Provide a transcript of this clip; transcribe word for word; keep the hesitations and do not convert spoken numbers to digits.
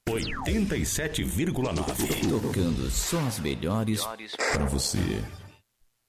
oitenta e sete vírgula nove. Tocando só as melhores pra você.